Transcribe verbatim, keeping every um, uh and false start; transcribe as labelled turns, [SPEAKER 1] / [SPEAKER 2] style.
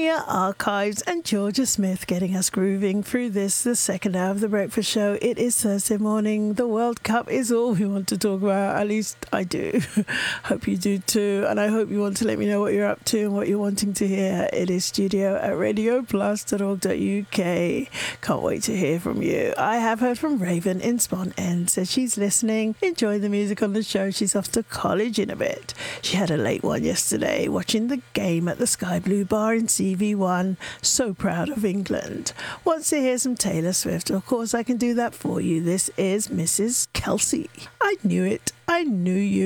[SPEAKER 1] Mia Archives and Georgia Smith getting us grooving through this, the second hour of the breakfast show. It is Thursday morning. The World Cup is all we want to talk about. At least I do. Hope you do too. And I hope you want to let me know what you're up to and what you're wanting to hear. It is studio at radio plus dot org dot U K. Can't wait to hear from you. I have heard from Raven in Spon End. Said she's listening, enjoying the music on the show. She's off to college in a bit. She had a late one yesterday, watching the game at the Sky Blue Bar in C V one. So proud of England. Wants to hear some Taylor Swift. Of course, I can do that for you. This is Missus Kelsey. I knew it. I knew you.